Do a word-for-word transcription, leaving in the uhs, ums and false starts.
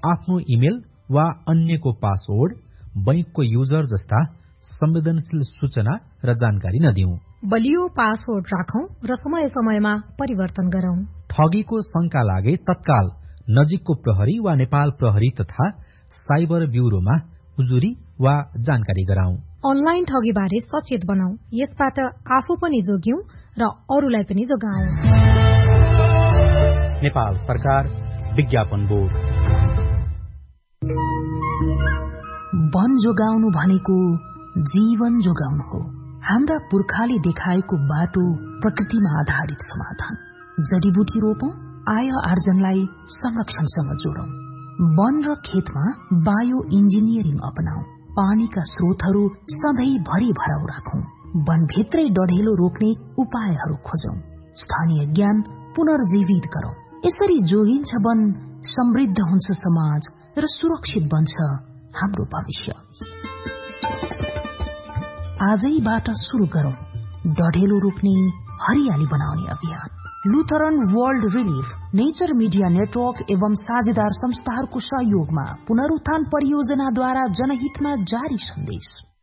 आफ्नो इमेल वा अन्यको पासवर्ड, बैंकको युजर जस्ता संवेदनशील सूचना र जानकारी नदिऊ। बलियो पासवर्ड राखौं र समय समयमा परिवर्तन गरौं। ठगीको शंका लागे तत्काल नजिकको प्रहरी वा नेपाल प्रहरी तथा साइबर ब्यूरोमा उजुरी वा जानकारी गराउँ। अनलाइन ठगीबारे सचेत बनाऊ। यसबाट आफू पनि जोग्यौं र अरूलाई पनि जोगाऊ। नेपाल सरकार, विज्ञापन बोर्ड। वन जोगाउनु भनेको जीवन जोगाउनु हो। हाम्रा पुर्खाले देखाएको बाटो प्रकृतिमा आधारित समाधान। जडीबुटी रोपौं, आय आर्जनलाई संरक्षणसँग जोडौं। वन र खेतमा बायो इन्जिनियरिङ अपनाऊ। पानीका स्रोतहरू सधैँ भरि भराउ राखौं। वनभित्रै डढेलो रोक्ने उपायहरू खोजौं। स्थानीय ज्ञान पुनर्जीवित गरौं। यसरी जोगिन्छ वन, समृद्ध हुन्छ समाज र सुरक्षित बन्छ हाम्रो भविष्य। आजैबाट सुरु गरौं डढेलो रोक्ने, हरियाली बनाउने अभियान। Lutheran world relief, nature media network एवं साझेदार संस्थाहरूको सहयोगमा पुनरुत्थान परियोजनाद्वारा जनहितमा जारी सन्देश।